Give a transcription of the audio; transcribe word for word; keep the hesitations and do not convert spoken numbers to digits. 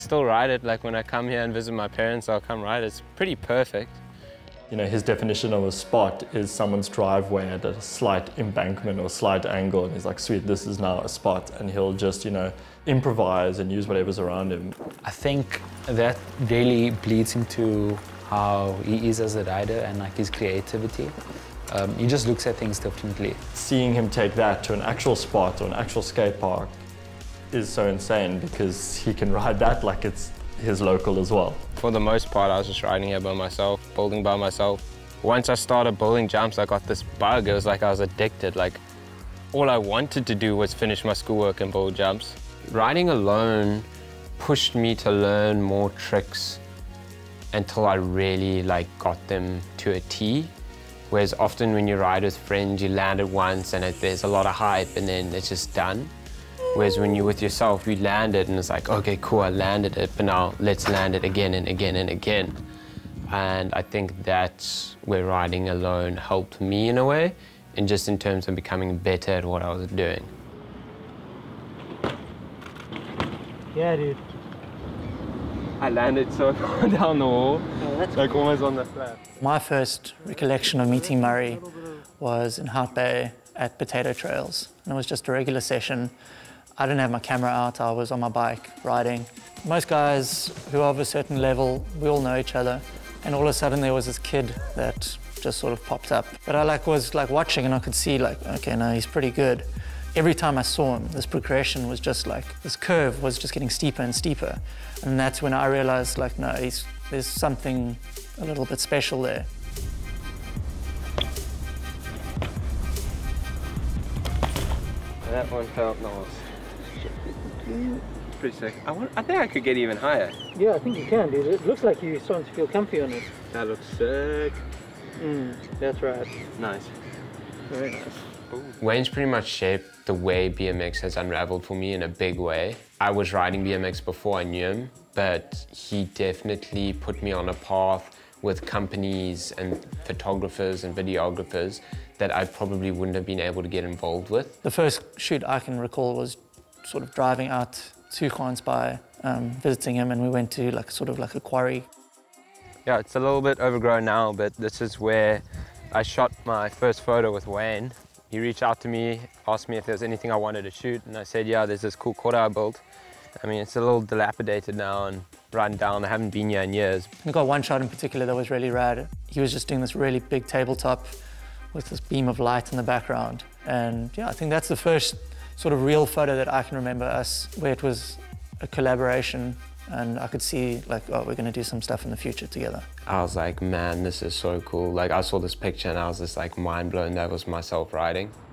Still ride it, like when I come here and visit my parents, I'll come ride it. It's pretty perfect. You know, his definition of a spot is someone's driveway at a slight embankment or slight angle, and he's like, sweet, this is now a spot, and he'll just, you know, improvise and use whatever's around him. I think that really bleeds into how he is as a rider and like his creativity. Um, he just looks at things differently. Seeing him take that to an actual spot or an actual skate park is so insane because he can ride that like it's his local as well. For the most part, I was just riding here by myself, building by myself. Once I started building jumps, I got this bug. It was like I was addicted. Like, all I wanted to do was finish my schoolwork and build jumps. Riding alone pushed me to learn more tricks until I really like got them to a T. Whereas often when you ride with friends, you land it once and it, there's a lot of hype and then it's just done. Whereas when you're with yourself, you land it and it's like, okay, cool, I landed it, but now let's land it again and again and again. And I think that's where riding alone helped me in a way, and just in terms of becoming better at what I was doing. Yeah, dude. I landed so far down the wall, Oh, that's like almost on the flat. My first recollection of meeting Murray was in Hout Bay at Potato Trails. And it was just a regular session. I didn't have my camera out, I was on my bike riding. Most guys who are of a certain level, we all know each other. And all of a sudden there was this kid that just sort of popped up. But I like was like watching and I could see like, okay, no, he's pretty good. Every time I saw him, this progression was just like, this curve was just getting steeper and steeper. And that's when I realized like, no, he's, there's something a little bit special there. That one felt nice. Pretty sick. I, want, I think I could get even higher. Yeah, I think you can, dude. It looks like you're starting to feel comfy on it. That looks sick. Mm, that's right. Nice. Very nice. Ooh. Wayne's pretty much shaped the way B M X has unraveled for me in a big way. I was riding B M X before I knew him, but he definitely put me on a path with companies and photographers and videographers that I probably wouldn't have been able to get involved with. The first shoot I can recall was sort of driving out to Gansbaai, um, visiting him, and we went to like sort of like a quarry. Yeah, it's a little bit overgrown now, but this is where I shot my first photo with Wayne. He reached out to me, asked me if there was anything I wanted to shoot, and I said, yeah, there's this cool quad I built. I mean, it's a little dilapidated now and run down. I haven't been here in years. I got one shot in particular that was really rad. He was just doing this really big tabletop with this beam of light in the background. And yeah, I think that's the first sort of real photo that I can remember us, where it was a collaboration and I could see like, oh, we're gonna do some stuff in the future together. I was like, man, this is so cool. Like I saw this picture and I was just like mind blown that was myself riding.